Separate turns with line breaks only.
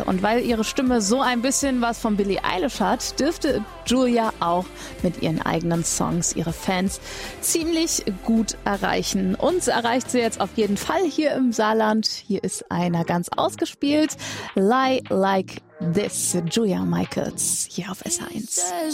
Und weil ihre Stimme so ein bisschen was von Billie Eilish hat, dürfte Julia auch mit ihren eigenen Songs ihre Fans ziemlich gut erreichen. Uns erreicht sie jetzt auf jeden Fall hier im Saarland. Hier ist einer ganz ausgespielt. Lie Like This, Julia Michaels, hier auf SH1.